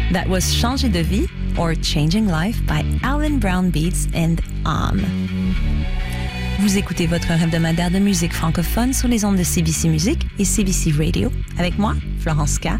That was Changer de vie or Changing Life by Alan Brown Beats and Vous écoutez votre hebdomadaire de musique francophone sur les ondes de CBC Music et CBC Radio avec moi, Florence K,